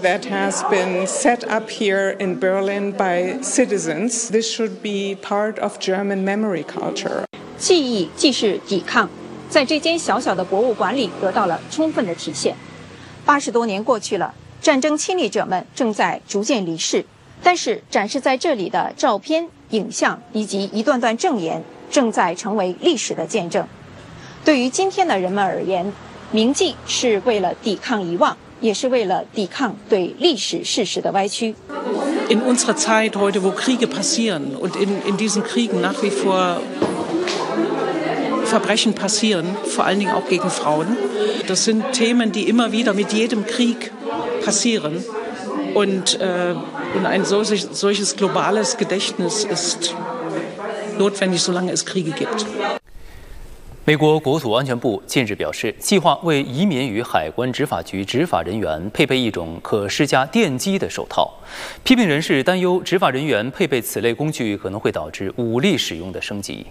that has been set up here in Berlin by citizens. This should be part of German memory culture. 记忆既是抵抗，在这间小小的博物馆里得到了充分的体现。80多年过去了，战争亲历者们正在逐渐离世，但是展示在这里的照片、影像以及一段段证言，正在成为历史的见证。对于今天的人们而言，铭记是为了抵抗遗忘，也是为了抵抗对历史事实的歪曲。 In unserer Zeit heute, wo Kriege passieren und in diesen Kriegen nach wie vor Verbrechen passieren, vor allen Dingen auch gegen Frauen. Das sind Themen, die immer wieder mit jedem Krieg passieren. Und ein solches globales Gedächtnis ist notwendig, solange es Kriege gibt. 美国国土安全部近日表示，计划为移民与海关执法局执法人员配备一种可施加电击的手套。批评人士担忧，执法人员配备此类工具可能会导致武力使用的升级。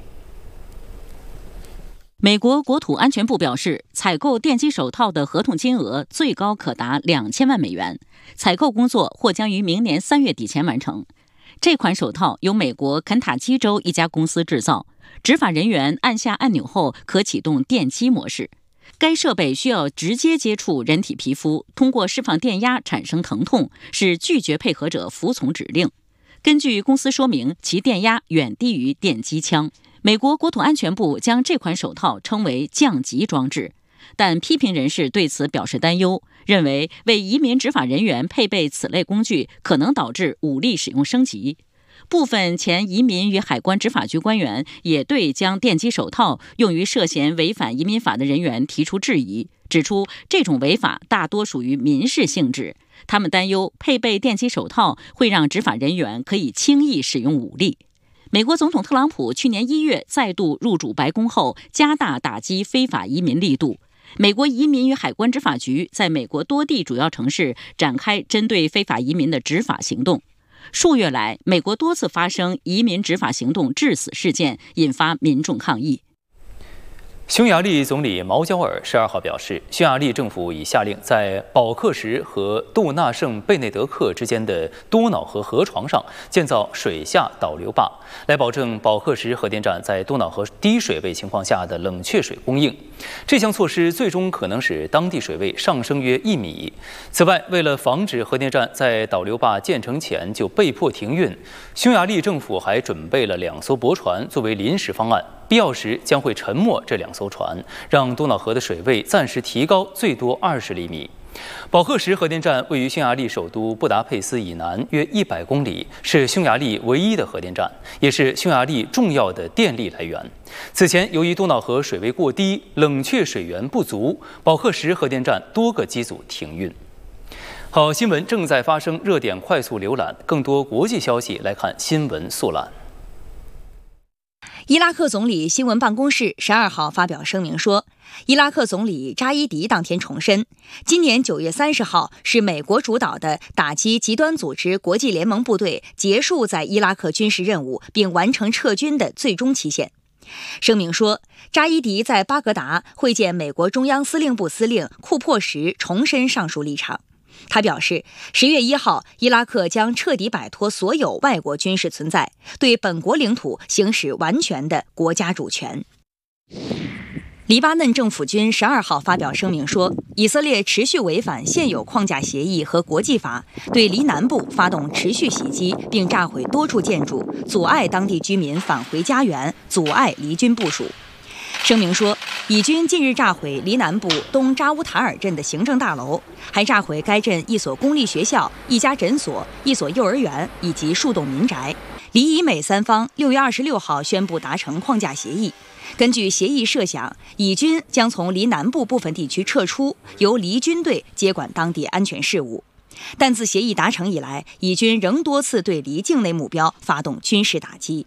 美国国土安全部表示，采购电击手套的合同金额最高可达2000万美元，采购工作或将于明年3月底前完成。这款手套由美国肯塔基州一家公司制造，执法人员按下按钮后可启动电击模式。该设备需要直接接触人体皮肤，通过释放电压产生疼痛，使拒绝配合者服从指令。根据公司说明，其电压远低于电击枪。美国国土安全部将这款手套称为降级装置，但批评人士对此表示担忧，认为为移民执法人员配备此类工具可能导致武力使用升级。部分前移民与海关执法局官员也对将电击手套用于涉嫌违反移民法的人员提出质疑，指出这种违法大多属于民事性质。他们担忧配备电击手套会让执法人员可以轻易使用武力。美国总统特朗普去年1月再度入主白宫后，加大打击非法移民力度。美国移民与海关执法局在美国多地主要城市展开针对非法移民的执法行动。数月来，美国多次发生移民执法行动致死事件，引发民众抗议。 匈牙利总理毛焦尔12号表示，匈牙利政府已下令在保克什和杜纳圣贝内德克之间的多瑙河河床上建造水下导流坝，来保证保克什核电站在多瑙河低水位情况下的冷却水供应。这项措施最终可能使当地水位上升约1米。此外，为了防止核电站在导流坝建成前就被迫停运，匈牙利政府还准备了2艘驳船作为临时方案。必要时将会沉没这2艘船，让多瑙河的水位暂时提高最多20厘米。保克什核电站位于匈牙利首都布达佩斯以南约100公里，是匈牙利唯一的核电站，也是匈牙利重要的电力来源。此前，由于多瑙河水位过低，冷却水源不足，保克什核电站多个机组停运。好，新闻正在发生，热点快速浏览，更多国际消息来看新闻速览。 伊拉克总理新闻办公室12号发表声明说，伊拉克总理扎伊迪当天重申，今年9月30号是美国主导的打击极端组织国际联盟部队结束在伊拉克军事任务并完成撤军的最终期限。声明说，扎伊迪在巴格达会见美国中央司令部司令库珀时重申上述立场。他表示，10月1号，伊拉克将彻底摆脱所有外国军事存在，对本国领土行使完全的国家主权。黎巴嫩政府军12号发表声明说，以色列持续违反现有框架协议和国际法，对黎南部发动持续袭击，并炸毁多处建筑，阻碍当地居民返回家园，阻碍黎军部署。声明说，以军近日炸毁黎南部东扎乌塔尔镇的行政大楼，还炸毁该镇一所公立学校、一家诊所、一所幼儿园以及数栋民宅。黎以美三方6月26号宣布达成框架协议，根据协议设想，以军将从黎南部部分地区撤出，由黎军队接管当地安全事务。但自协议达成以来，以军仍多次对黎境内目标发动军事打击。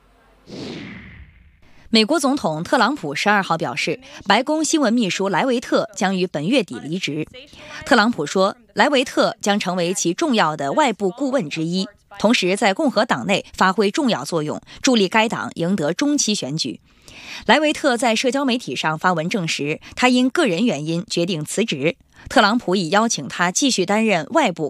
美国总统特朗普12号表示，白宫新闻秘书莱维特将于本月底离职。特朗普说，莱维特将成为其重要的外部顾问之一，同时在共和党内发挥重要作用，助力该党赢得中期选举。莱维特在社交媒体上发文证实，他因个人原因决定辞职。特朗普已邀请他继续担任外部